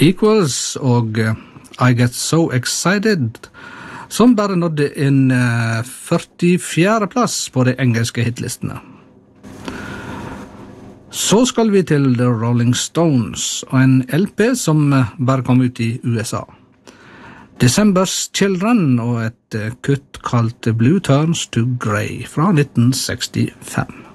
Equals og I Get So Excited, som bare nådde en 44. plass på de engelske hitlistene. Så skal vi til The Rolling Stones og en LP som bare kom ut i USA. December's Children og et kutt kalt Blue Turns to Grey fra 1965.